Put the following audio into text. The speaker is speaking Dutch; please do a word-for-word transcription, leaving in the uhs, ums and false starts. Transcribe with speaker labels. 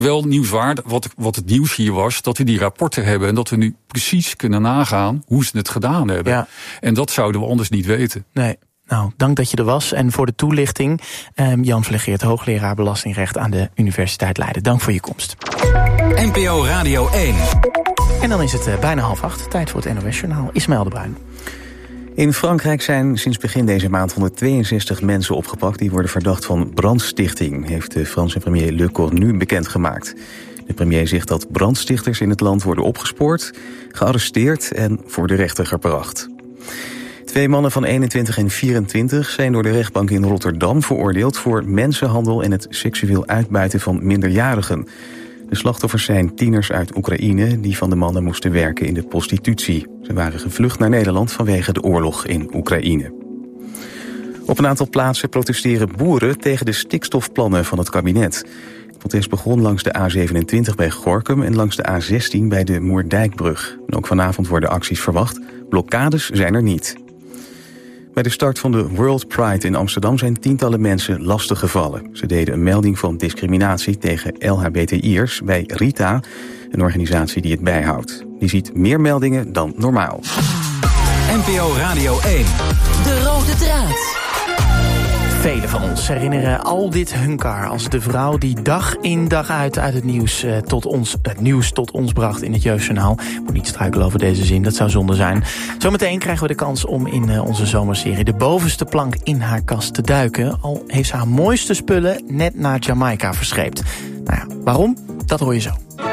Speaker 1: Wel nieuwswaardig, wat, wat het nieuws hier was, dat we die rapporten hebben en dat we nu precies kunnen nagaan hoe ze het gedaan hebben. Ja. En dat zouden we anders niet weten.
Speaker 2: Nee. Nou, dank dat je er was en voor de toelichting. Um, Jan Vlegeert, hoogleraar belastingrecht aan de Universiteit Leiden. Dank voor je komst.
Speaker 3: N P O Radio één.
Speaker 2: En dan is het uh, bijna half acht. Tijd voor het N O S-journaal. Ismaël de Bruin.
Speaker 4: In Frankrijk zijn sinds begin deze maand honderdtweeënzestig mensen opgepakt. Die worden verdacht van brandstichting, heeft de Franse premier Le Cornu bekendgemaakt. De premier zegt dat brandstichters in het land worden opgespoord, gearresteerd en voor de rechter gebracht. Twee mannen van eenentwintig en vierentwintig zijn door de rechtbank in Rotterdam veroordeeld voor mensenhandel en het seksueel uitbuiten van minderjarigen. De slachtoffers zijn tieners uit Oekraïne die van de mannen moesten werken in de prostitutie. Ze waren gevlucht naar Nederland vanwege de oorlog in Oekraïne. Op een aantal plaatsen protesteren boeren tegen de stikstofplannen van het kabinet. Het protest begon langs de A zevenentwintig bij Gorinchem en langs de A zestien bij de Moerdijkbrug. En ook vanavond worden acties verwacht. Blokkades zijn er niet. Bij de start van de World Pride in Amsterdam zijn tientallen mensen lastiggevallen. Ze deden een melding van discriminatie tegen L H B T I'ers bij Rita, een organisatie die het bijhoudt. Die ziet meer meldingen dan normaal.
Speaker 3: N P O Radio één.
Speaker 5: De rode draad.
Speaker 2: Velen van ons herinneren al dit hunkar als de vrouw die dag in dag uit uit het nieuws uh, tot ons het nieuws tot ons bracht in het Jeugdjournaal. Moet niet struikelen over deze zin, dat zou zonde zijn. Zometeen krijgen we de kans om in uh, onze zomerserie de bovenste plank in haar kast te duiken. Al heeft ze haar mooiste spullen net naar Jamaica verscheept. Nou ja, waarom? Dat hoor je zo.